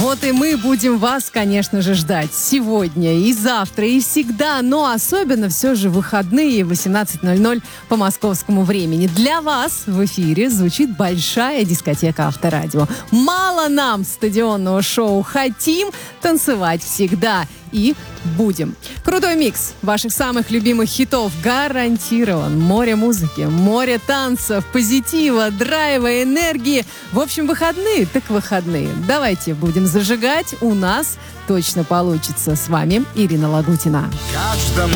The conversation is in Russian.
Вот и мы будем вас, конечно же, ждать сегодня и завтра, и всегда, но особенно все же выходные в 18:00 по московскому времени. Для вас в эфире звучит большая дискотека Авторадио. Мало нам стадионного шоу, хотим танцевать всегда. И будем. Крутой микс ваших самых любимых хитов гарантирован. Море музыки, море танцев, позитива, драйва, энергии. В общем, выходные так выходные. Давайте будем зажигать. У нас точно получится. С вами Ирина Лагутина.